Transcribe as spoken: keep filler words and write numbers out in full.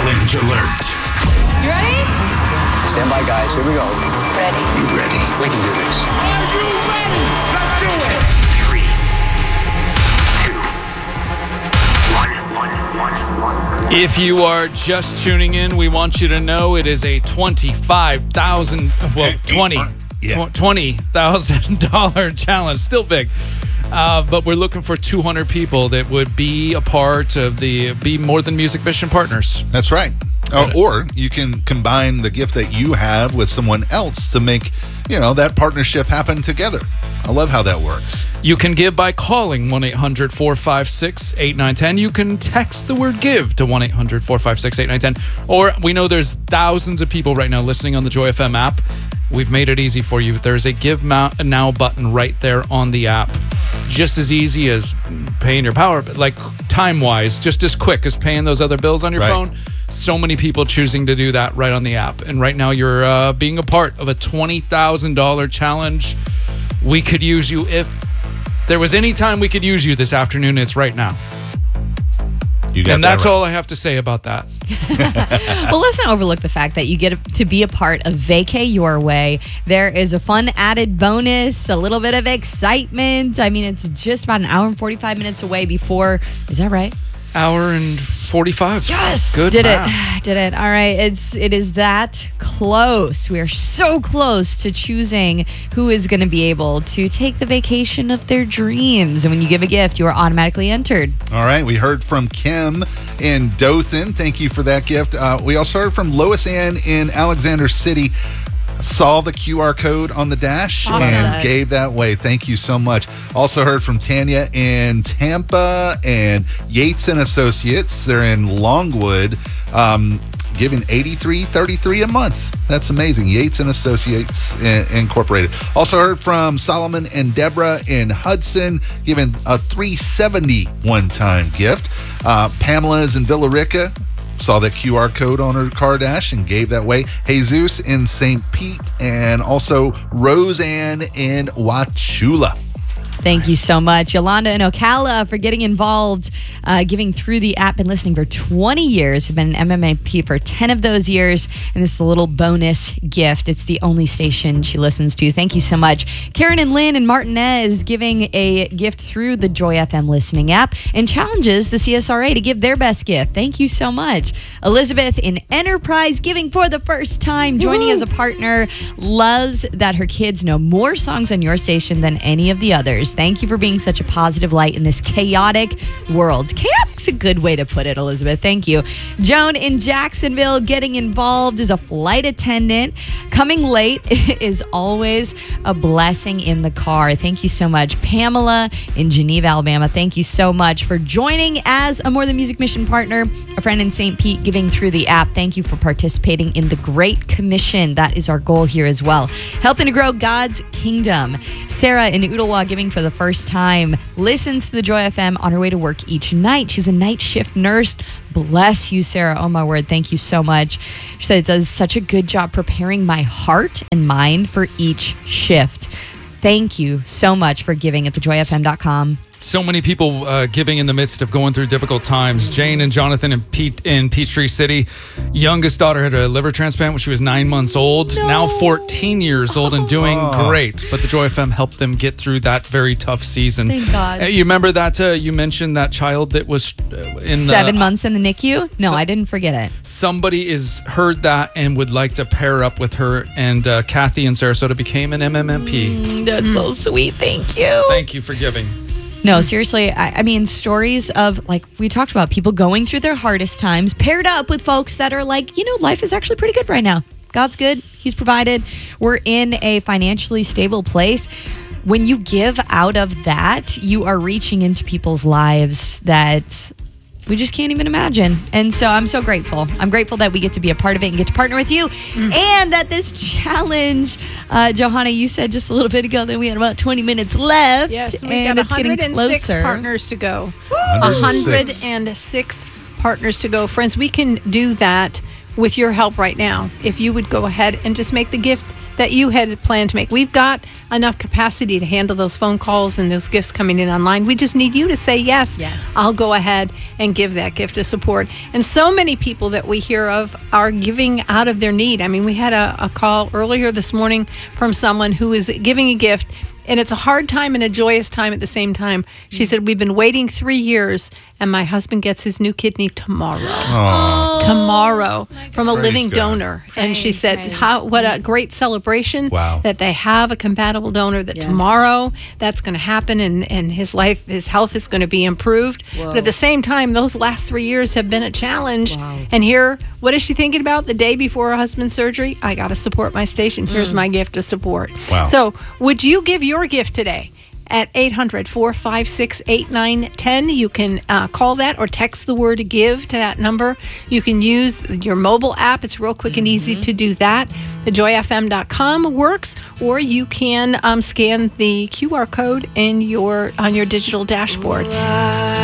Challenge alert. You ready? Stand by, guys. Here we go. Ready. You ready? We can do this. Are you ready? Let's do it. Three, two, one, one, one, one. If you are just tuning in, we want you to know it is a twenty-five thousand dollars, well, twenty, Yeah. twenty thousand dollars challenge. Still big. Uh, but we're looking for two hundred people that would be a part of the Be More Than Music Mission Partners. That's right. Or, or you can combine the gift that you have with someone else to make, you know, that partnership happen together. I love how that works. You can give by calling one eight hundred four five six eight nine one zero. You can text the word give to one eight hundred four five six eight nine one zero. Or we know there's thousands of people right now listening on the Joy F M app. We've made it easy for you. There's a Give Now button right there on the app. Just as easy as paying your power, but like time-wise, just as quick as paying those other bills on your Right. phone. So many people choosing to do that right on the app. And right now you're uh, being a part of a twenty thousand dollars challenge. We could use you if there was any time we could use you this afternoon, it's right now. You got And that that's right. all I have to say about that. Well, let's not overlook the fact that you get to be a part of Vacay Your Way. There is a fun added bonus, a little bit of excitement. I mean, it's just about an hour and forty-five minutes away before, is that right? Hour and forty-five. Yes, Good did math. it, did it. All right, it's it is that close. We are so close to choosing who is going to be able to take the vacation of their dreams. And when you give a gift, you are automatically entered. All right, we heard from Kim in Dothan. Thank you for that gift. Uh, we also heard from Lois Ann in Alexander City. Saw the Q R code on the dash Awesome. and gave that way. Thank you so much. Also heard from Tanya in Tampa and Yates and Associates. They're in Longwood, um, giving eighty-three thirty-three a month. That's amazing. Yates and Associates uh, Incorporated. Also heard from Solomon and Deborah in Hudson, giving a three seventy one-time gift. Uh, Pamela's in Villa Rica. Saw that Q R code on her car dash and gave that way. Jesus in Saint Pete, and also Roseanne in Wachula. Thank you so much, Yolanda and Ocala, for getting involved, uh, giving through the app, been listening for twenty years, have been an M M A P for ten of those years, and this is a little bonus gift. It's the only station she listens to. Thank you so much. Karen and Lynn and Martinez giving a gift through the Joy F M listening app and challenges the C S R A to give their best gift. Thank you so much. Elizabeth in Enterprise giving for the first time, joining as a partner, loves that her kids know more songs on your station than any of the others. Thank you for being such a positive light in this chaotic world. Chaotic's a good way to put it, Elizabeth. Thank you. Joan in Jacksonville getting involved as a flight attendant. Coming late is always a blessing in the car. Thank you so much. Pamela in Geneva, Alabama. Thank you so much for joining as a More Than Music Mission partner. A friend in Saint Pete giving through the app. Thank you for participating in the Great Commission. That is our goal here as well. Helping to grow God's kingdom. Sarah in Ooltewah giving for the first time, listens to the Joy F M on her way to work each night. She's a night shift nurse. Bless you, Sarah. Oh, my word. Thank you so much. She said it does such a good job preparing my heart and mind for each shift. Thank you so much for giving at the joy f m dot com. So many people uh, giving in the midst of going through difficult times. Jane and Jonathan in, Pete, in Peachtree City. Youngest daughter had a liver transplant when she was nine months old. No. Now fourteen years old and doing Oh. great. But the Joy F M helped them get through that very tough season. Thank God. Uh, you remember that? Uh, you mentioned that child that was uh, in the... Seven months in the N I C U? No, So- I didn't forget it. Somebody is heard that and would like to pair up with her. And uh, Kathy in Sarasota became an M M M P. Mm, that's so sweet. Thank you. Thank you for giving. No, seriously, I, I mean, stories of, like we talked about, people going through their hardest times paired up with folks that are like, you know, life is actually pretty good right now. God's good. He's provided. We're in a financially stable place. When you give out of that, you are reaching into people's lives that we just can't even imagine. And so I'm so grateful. I'm grateful that we get to be a part of it and get to partner with you. Mm. And that this challenge, uh, Johanna, you said just a little bit ago that we had about twenty minutes left. Yes, we and got it's getting one hundred six closer. partners to go. one hundred six. one hundred six partners to go. Friends, we can do that with your help right now. If you would go ahead and just make the gift that you had planned to make. We've got enough capacity to handle those phone calls and those gifts coming in online. We just need you to say yes. Yes. I'll go ahead and give that gift of support. And so many people that we hear of are giving out of their need. I mean, we had a, a call earlier this morning from someone who is giving a gift, and it's a hard time and a joyous time at the same time. She said, we've been waiting three years, and my husband gets his new kidney tomorrow. Oh, Tomorrow from a Praise living God. donor. And she Praise, said, praise. how what a great celebration Wow. that they have a compatible donor, that Yes. tomorrow that's going to happen, and, and his life, his health is going to be improved. Whoa. But at the same time, those last three years have been a challenge. Wow. And here, what is she thinking about the day before her husband's surgery? I got to support my station. Here's Mm. my gift of support. Wow. So would you give your gift today? At eight hundred, four five six, eight nine one zero. You can uh, call that or text the word give to that number. You can use your mobile app. It's real quick and easy to do that. The joy f m dot com works, or you can um, scan the Q R code in your on your digital dashboard.